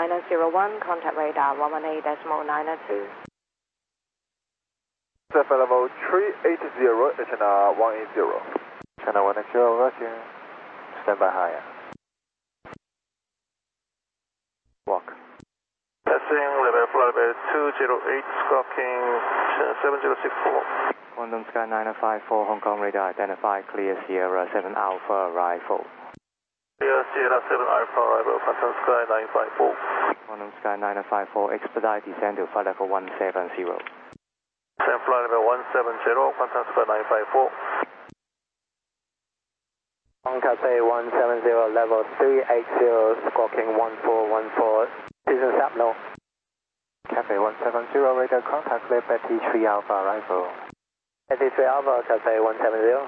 901, contact radar 118.902. Zephyr level 380, HNR 180. Channel 180, roger. Stand by higher. Walk. Passing level flight level 208, squawking 7064. Quantum Sky 954, Hong Kong radar identified, clear Sierra 7 Alpha arrival. Clear Sierra 7 Alpha arrival, Quantum Sky 954. Quantum Sky 954, expedite descend to flight level 170. Descend flight level 170, Quantum Sky 954. On Cathay 170, level 380, squawking 1414, Season Sap no. Cathay 170, radar contact, left at T3 Alpha arrival. T3 Alpha, Cathay 170.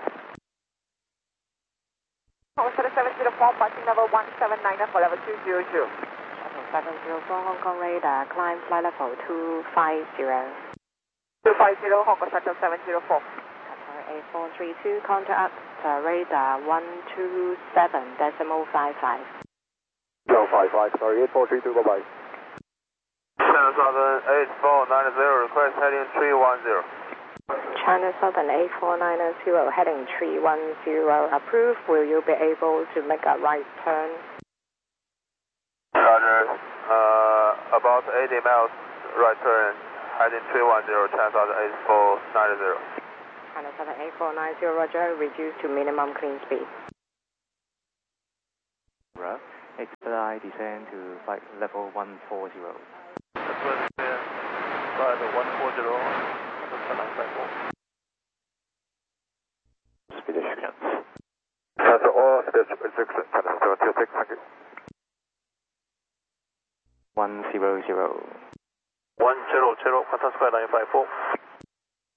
704, passing level 179 for level 200. Shuttle 704, Hong Kong radar, climb flight level 250. 250, Hong Kong Shuttle 704. Qatar 8432, contact radar 127.55. 055, sorry, 8432, bye-bye. 7,08490, request heading 310. China Southern 84990, heading 310, approved. Will you be able to make a right turn? Roger, about 80 miles, right turn, heading 310, China Southern 8490. China Southern 8490, roger, reduce to minimum clean speed. Right. Expedite descend to flight level 140. That's right, flight level 140, Quantum Sky 954. Speed assurance. Cancel all speed restriction, Channel 726, thank you. 100. 100, Quantum Sky 954.